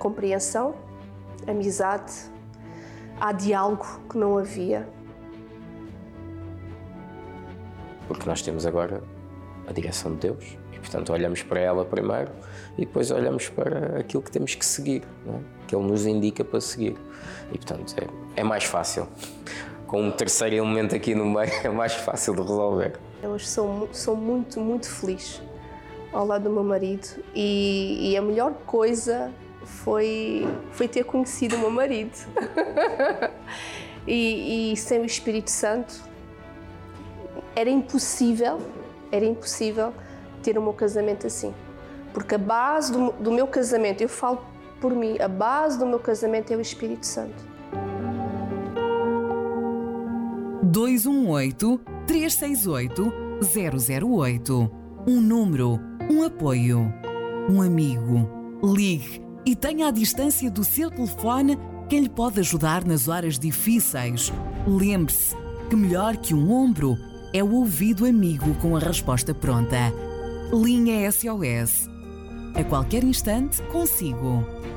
compreensão, amizade, há diálogo que não havia. Porque nós temos agora a direção de Deus e, portanto, olhamos para ela primeiro e depois olhamos para aquilo que temos que seguir, não é? Que Ele nos indica para seguir. E, portanto, é mais fácil. Com um terceiro elemento aqui no meio é mais fácil de resolver. Eu hoje sou muito, muito feliz ao lado do meu marido e a melhor coisa foi ter conhecido o meu marido. e sem o Espírito Santo era impossível ter o meu casamento assim. Porque a base do meu casamento, eu falo por mim, a base do meu casamento é o Espírito Santo. 218-368-008. Um número, um apoio, um amigo. Ligue e tenha à distância do seu telefone quem lhe pode ajudar nas horas difíceis. Lembre-se que melhor que um ombro é o ouvido amigo com a resposta pronta. Linha SOS. A qualquer instante, consigo.